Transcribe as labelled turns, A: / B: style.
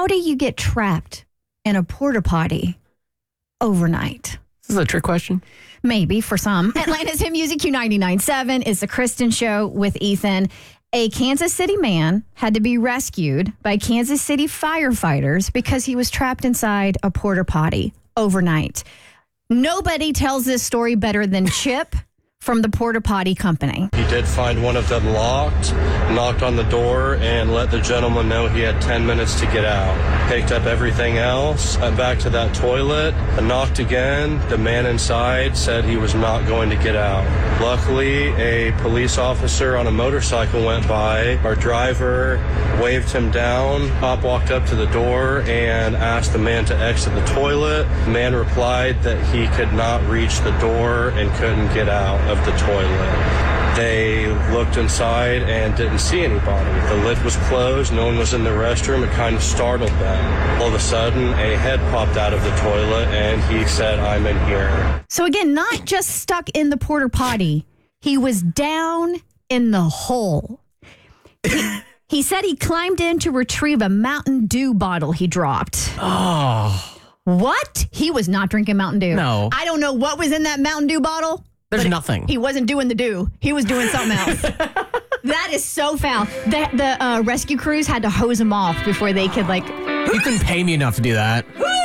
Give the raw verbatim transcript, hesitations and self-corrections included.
A: do you get trapped in a porta potty overnight?
B: This is a trick question.
A: Maybe for some. Atlanta's Hit Music Q ninety-nine point seven is the Kristen Show with Ethan. A Kansas City man had to be rescued by Kansas City firefighters because he was trapped inside a porta potty overnight. Nobody tells this story better than Chip from the Porta Potty Company.
C: He did find one of them locked, knocked on the door, and let the gentleman know he had ten minutes to get out. Picked up everything else, went back to that toilet, knocked again. The man inside said he was not going to get out. Luckily, a police officer on a motorcycle went by. Our driver waved him down. Cop walked up to the door and asked the man to exit the toilet. The man replied that he could not reach the door and couldn't get out of the toilet. They looked inside and didn't see anybody. The lid was closed. No one was in the restroom. It kind of startled them. All of a sudden, a head popped out of the toilet, and he said, "I'm in here."
A: So again, not just stuck in the porta potty. He was down in the hole. He, he said he climbed in to retrieve a Mountain Dew bottle he dropped.
B: Oh.
A: What? He was not drinking Mountain Dew.
B: No.
A: I don't know what was in that Mountain Dew bottle.
B: There's nothing.
A: He wasn't doing the dew. He was doing something else. That is so foul. The, the uh, rescue crews had to hose him off before they could, like...
B: You couldn't pay me enough to do that.